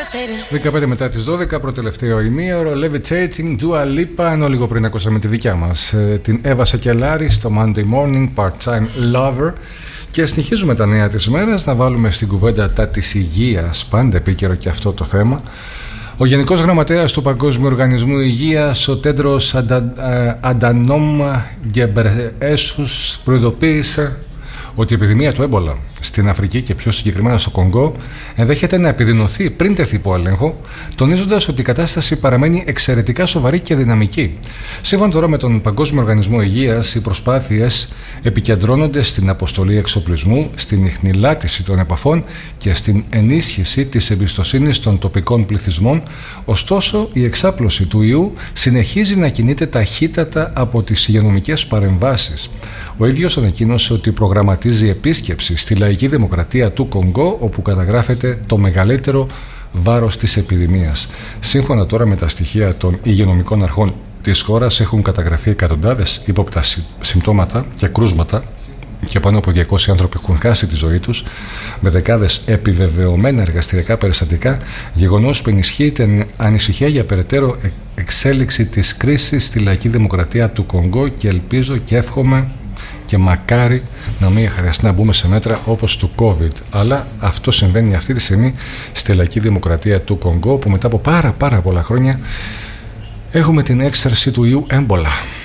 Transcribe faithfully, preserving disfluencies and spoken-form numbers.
δεκαπέντε μετά τις δώδεκα, προτελευταίο ημίωρο. Levitating, Dua Lipa, ενώ λίγο πριν ακούσαμε τη δικιά μας, την Eva Sakellari στο Monday Morning, Part-Time Lover. Και συνεχίζουμε τα νέα της μέρας, να βάλουμε στην κουβέντα τα της υγείας, πάντα επίκαιρο και αυτό το θέμα. Ο Γενικός Γραμματέας του Παγκόσμιου Οργανισμού Υγείας, ο Τέντρος Αντανόμ Γκεμπρεέσους, προειδοποίησε ότι η επιδημία του έμπολα στην Αφρική και πιο συγκεκριμένα στο Κονγκό ενδέχεται να επιδεινωθεί πριν τεθεί υπό έλεγχο, τονίζοντας ότι η κατάσταση παραμένει εξαιρετικά σοβαρή και δυναμική. Σύμφωνα τώρα με τον Παγκόσμιο Οργανισμό Υγείας, οι προσπάθειες επικεντρώνονται στην αποστολή εξοπλισμού, στην ιχνηλάτηση των επαφών και στην ενίσχυση της εμπιστοσύνης των τοπικών πληθυσμών. Ωστόσο, η εξάπλωση του ιού συνεχίζει να κινείται ταχύτατα από τις υγειονομικές παρεμβάσεις. Ο ίδιος ανακοίνωσε ότι προγραμματίζει επίσκεψη στη Λαϊκή Δημοκρατία του Κονγκό, όπου καταγράφεται το μεγαλύτερο βάρος της επιδημίας. Σύμφωνα τώρα με τα στοιχεία των υγειονομικών αρχών της χώρας, έχουν καταγραφεί εκατοντάδες ύποπτα συμπτώματα και κρούσματα και πάνω από διακόσιοι άνθρωποι έχουν χάσει τη ζωή τους, με δεκάδες επιβεβαιωμένα εργαστηριακά περιστατικά, γεγονός που ενισχύει την ανησυχία για περαιτέρω εξέλιξη της κρίσης στη Λαϊκή Δημοκρατία του Κονγκό, και ελπίζω και εύχομαι και μακάρι να μην χρειαστεί να μπούμε σε μέτρα όπως του COVID. Αλλά αυτό συμβαίνει αυτή τη στιγμή στη Λαϊκή Δημοκρατία του Κονγκό, που μετά από πάρα πάρα πολλά χρόνια έχουμε την έξαρση του ιού έμπολα.